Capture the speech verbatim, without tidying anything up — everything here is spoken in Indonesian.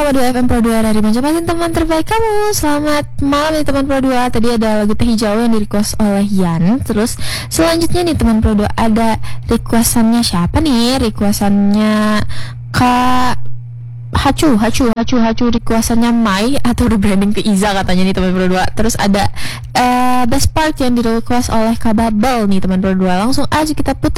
koma dua F M Pro dua dari Banjarmasin, teman terbaik kamu. Selamat malam nih teman Pro dua. Tadi ada lagu Teh Hijau yang di request oleh Yan. Terus selanjutnya nih teman Pro dua ada requestannya siapa nih? Requestannya Kak Hacu, Hacu, Hacu, Hacu requestannya Mai atau rebranding ke Iza katanya nih teman Pro dua. Terus ada uh, Best Part yang di request oleh Kak Babel nih teman Pro dua. Langsung aja kita putar